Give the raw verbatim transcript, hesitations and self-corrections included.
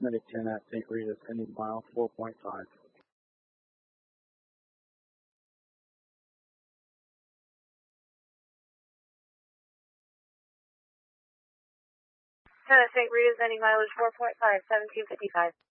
Medic ten at Saint Rita's, ending mile four point five. ten at Saint Rita's, ending mileage four point five, seventeen fifty-five.